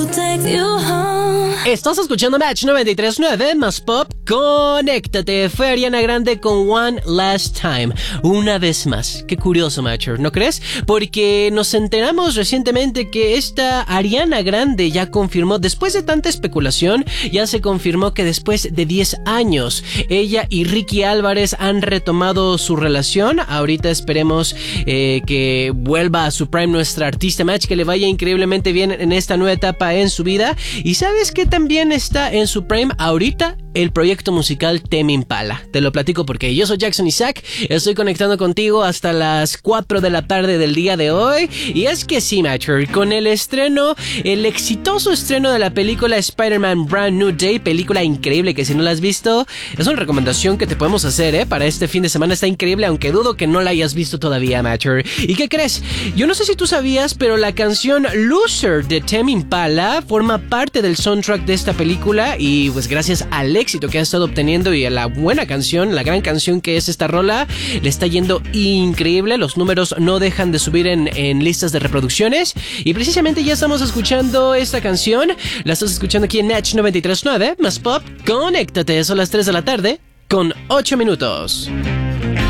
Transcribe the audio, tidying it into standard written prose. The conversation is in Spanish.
Estás escuchando Match 93.9 más Pop. Conéctate. Fue Ariana Grande con One Last Time. Una vez más. Qué curioso, Matcher, ¿no crees? Porque nos enteramos recientemente que esta Ariana Grande ya confirmó, después de tanta especulación, ya se confirmó que después de 10 años, ella y Ricky Álvarez han retomado su relación. Ahorita esperemos que vuelva a su prime nuestra artista Match, que le vaya increíblemente bien en esta nueva etapa en su vida. Y ¿sabes qué también está en su prime ahorita? El proyecto musical Tame Impala. Te lo platico porque yo soy Jackson Isaac, estoy conectando contigo hasta las 4 de la tarde del día de hoy. Y es que sí, Matcher, con el exitoso estreno de la película Spider-Man Brand New Day, película increíble que si no la has visto, es una recomendación que te podemos hacer, para este fin de semana. Está increíble, aunque dudo que no la hayas visto todavía, Matcher. ¿Y qué crees? Yo no sé si tú sabías, pero la canción Loser de Tame Impala forma parte del soundtrack de esta película, y pues gracias al éxito que ha estado obteniendo y a la buena canción, la gran canción que es esta rola, le está yendo increíble. Los números no dejan de subir en listas de reproducciones, y precisamente ya estamos escuchando esta canción. La estás escuchando aquí en Natch 93.9 más Pop. Conéctate, son las 3 de la tarde con 8 minutos.